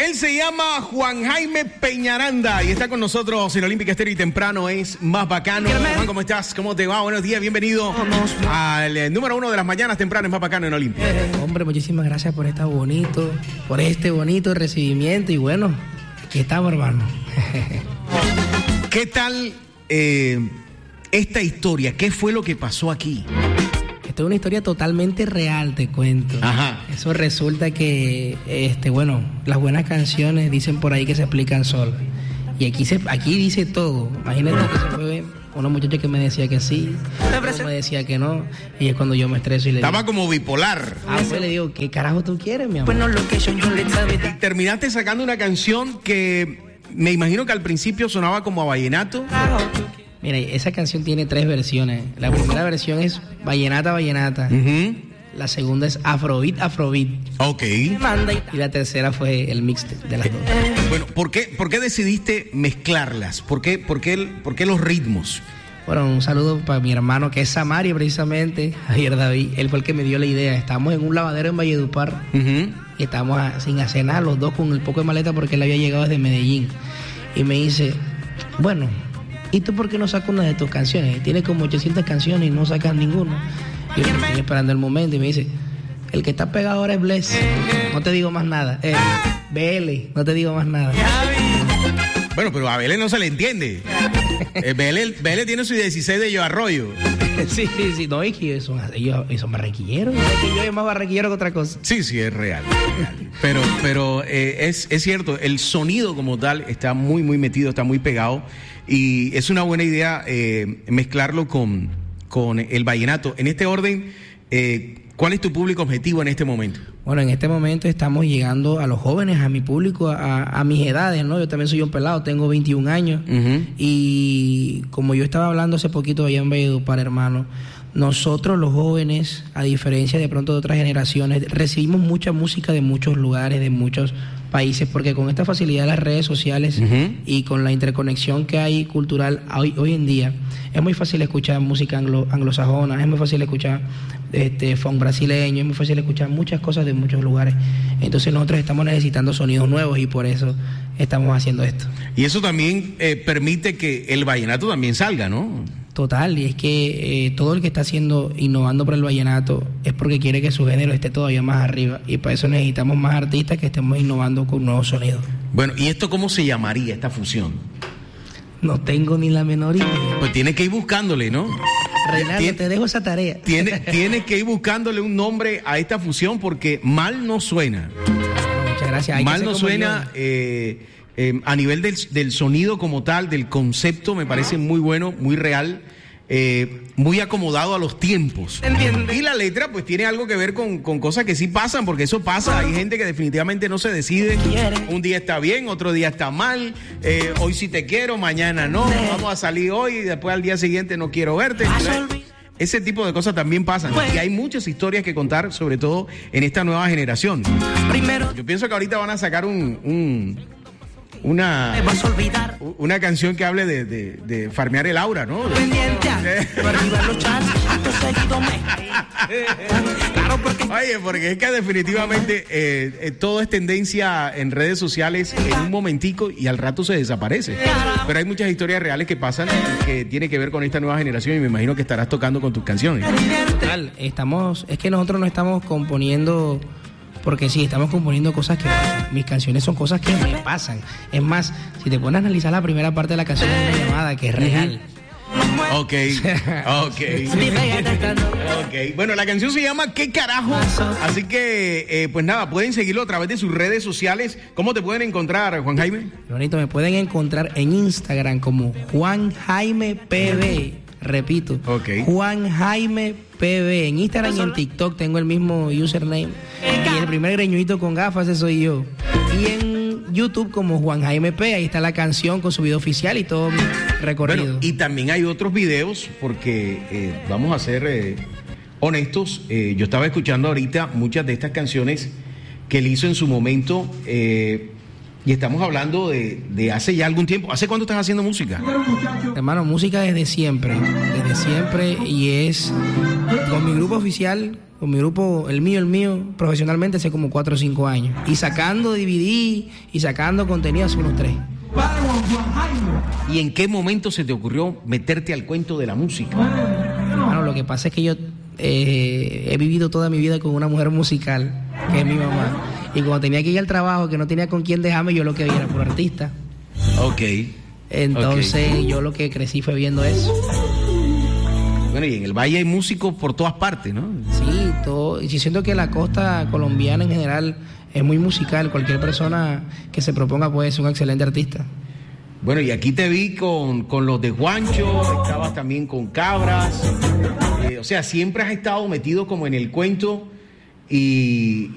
Él se llama Juan Jaime Peñaranda y está con nosotros en Olímpica Estéreo y temprano es más bacano. Juan, ¿cómo estás? ¿Cómo te va? Buenos días, bienvenido al número 1 de las mañanas tempranas más bacano en Olímpica. Hombre, muchísimas gracias por este bonito recibimiento y bueno, aquí estamos, hermano. ¿Qué tal esta historia? ¿Qué fue lo que pasó aquí? Esta es una historia totalmente real, te cuento. Ajá. Eso resulta que, las buenas canciones dicen por ahí que se explican solas. Y aquí dice todo. Imagínate que se fue una muchacha que me decía que sí, otro me decía que no. Y es cuando yo me estreso y le digo... Estaba como bipolar. Pues le digo, ¿qué carajo tú quieres, mi amor? Y terminaste sacando una canción que me imagino que al principio sonaba como a vallenato. Mira, esa canción tiene 3 versiones. La primera versión es vallenata. Uh-huh. La segunda es afrobeat. Ok. Y la tercera fue el mix de las dos. Bueno, ¿por qué decidiste mezclarlas? ¿Por qué los ritmos? Bueno, un saludo para mi hermano que es Samaria, precisamente, Javier David. Él fue el que me dio la idea. Estábamos en un lavadero en Valledupar. Uh-huh. Y estábamos sin hacer nada, los dos con el poco de maleta porque él había llegado desde Medellín. Y me dice, bueno, ¿y tú por qué no sacas una de tus canciones? Tienes como 800 canciones y no sacas ninguna. Y yo estoy esperando el momento y me dice, el que está pegado ahora es Bless. No te digo más nada. BL, no te digo más nada. Bueno, pero a BL no se le entiende. BL tiene su 16 de Yo Arroyo. Sí. No, es que ellos son barranquilleros. Es que yo soy más barranquillero que otra cosa. Sí, es real. Pero es cierto, el sonido como tal está muy, muy metido, está muy pegado. Y es una buena idea mezclarlo con el vallenato. En este orden, ¿cuál es tu público objetivo en este momento? Bueno, en este momento estamos llegando a los jóvenes, a mi público, a mis edades, ¿no? Yo también soy un pelado, tengo 21 años. Uh-huh. Y como yo estaba hablando hace poquito allá en Valledupar, hermano, nosotros los jóvenes, a diferencia de pronto de otras generaciones, recibimos mucha música de muchos lugares, de muchos países, porque con esta facilidad de las redes sociales uh-huh. y con la interconexión que hay cultural hoy en día, es muy fácil escuchar música anglosajona, es muy fácil escuchar funk brasileño, es muy fácil escuchar muchas cosas de muchos lugares. Entonces nosotros estamos necesitando sonidos nuevos y por eso estamos haciendo esto. Y eso también permite que el vallenato también salga, ¿no? Total, y es que todo el que está innovando por el vallenato es porque quiere que su género esté todavía más arriba y para eso necesitamos más artistas que estemos innovando con nuevos sonidos. Bueno, ¿y esto cómo se llamaría, esta fusión? No tengo ni la menor idea. Pues tienes que ir buscándole, ¿no? Reinaldo, te dejo esa tarea. Tienes que ir buscándole un nombre a esta fusión porque mal no suena. Muchas gracias. Mal no suena... a nivel del sonido como tal, del concepto, me parece muy bueno, muy real, muy acomodado a los tiempos. ¿Entiendes? Y la letra pues tiene algo que ver con cosas que sí pasan, porque eso pasa, hay gente que definitivamente no se decide, un día está bien, otro día está mal, hoy sí te quiero, mañana no, vamos a salir hoy y después al día siguiente no quiero verte. Ese tipo de cosas también pasan y hay muchas historias que contar, sobre todo en esta nueva generación. Yo pienso que ahorita van a sacar una canción que hable de farmear el aura, ¿no? Oye, porque es que definitivamente todo es tendencia en redes sociales en un momentico y al rato se desaparece. Pero hay muchas historias reales que pasan que tiene que ver con esta nueva generación y me imagino que estarás tocando con tus canciones. Total, es que nosotros no estamos componiendo... Porque sí, estamos componiendo cosas que pasan. Mis canciones son cosas que me pasan. Es más, si te pones a analizar la primera parte de la canción de una llamada, que es real. Ok. Bueno, la canción se llama ¿Qué carajo? Así que, pues nada, pueden seguirlo a través de sus redes sociales. ¿Cómo te pueden encontrar, Juan Jaime? Bonito, me pueden encontrar en Instagram como Juan Jaime PB. Repito, Juan Jaime PB. En Instagram y en TikTok tengo el mismo username. Y el primer greñuito con gafas, ese soy yo. Y en YouTube como Juan Jaime P. Ahí está la canción con su video oficial y todo mi recorrido. Bueno, y también hay otros videos porque vamos a ser honestos. Yo estaba escuchando ahorita muchas de estas canciones que él hizo en su momento Y estamos hablando de hace ya algún tiempo. ¿Hace cuánto estás haciendo música? Hermano, música desde siempre, y es con mi grupo oficial, con mi grupo, el mío, profesionalmente hace como 4 o 5 años. Y sacando DVD y sacando contenido hace unos 3. ¿Y en qué momento se te ocurrió meterte al cuento de la música? Hermano, lo que pasa es que yo he vivido toda mi vida con una mujer musical, que es mi mamá. Y cuando tenía que ir al trabajo, que no tenía con quién dejarme, yo lo que vi era por artista. Ok. Entonces yo lo que crecí fue viendo eso. Bueno, y en el Valle hay músicos por todas partes, ¿no? Sí, todo. Y siento que la costa colombiana en general es muy musical. Cualquier persona que se proponga puede ser un excelente artista. Bueno, y aquí te vi con los de Juancho, estabas también con Cabras. O sea, siempre has estado metido como en el cuento y